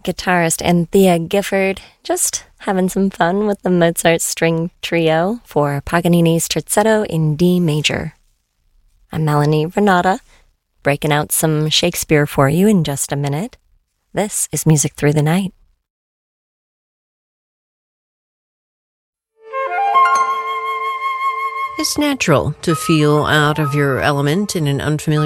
guitarist Anthea Gifford, just having some fun with the Mozart String Trio for Paganini's Terzetto in D major. I'm Melanie Renata, breaking out some Shakespeare for you in just a minute. This is Music Through the Night. It's natural to feel out of your element in an unfamiliar